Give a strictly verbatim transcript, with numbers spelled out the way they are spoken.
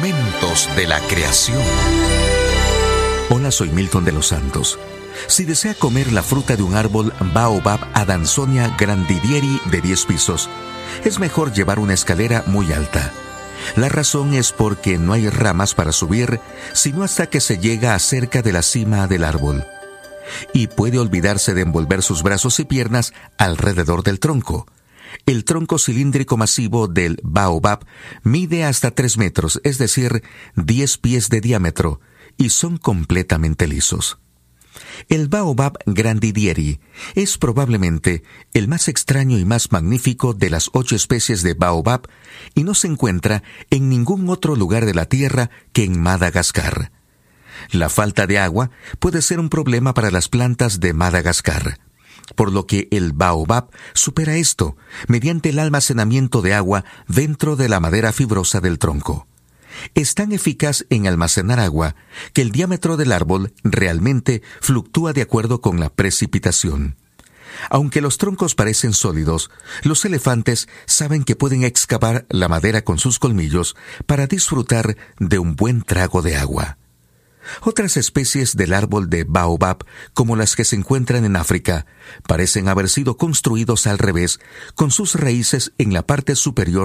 Momentos de la creación. Hola, soy Milton de los Santos. Si desea comer la fruta de un árbol Baobab Adansonia grandidieri de diez pisos, es mejor llevar una escalera muy alta. La razón es porque no hay ramas para subir, sino hasta que se llega a cerca de la cima del árbol. Y puede olvidarse de envolver sus brazos y piernas alrededor del tronco. El tronco cilíndrico masivo del Baobab mide hasta tres metros, es decir, diez pies de diámetro, y son completamente lisos. El Baobab grandidieri es probablemente el más extraño y más magnífico de las ocho especies de Baobab y no se encuentra en ningún otro lugar de la Tierra que en Madagascar. La falta de agua puede ser un problema para las plantas de Madagascar, por lo que el Baobab supera esto mediante el almacenamiento de agua dentro de la madera fibrosa del tronco. Es tan eficaz en almacenar agua que el diámetro del árbol realmente fluctúa de acuerdo con la precipitación. Aunque los troncos parecen sólidos, los elefantes saben que pueden excavar la madera con sus colmillos para disfrutar de un buen trago de agua. Otras especies del árbol de Baobab, como las que se encuentran en África, parecen haber sido construidos al revés, con sus raíces en la parte superior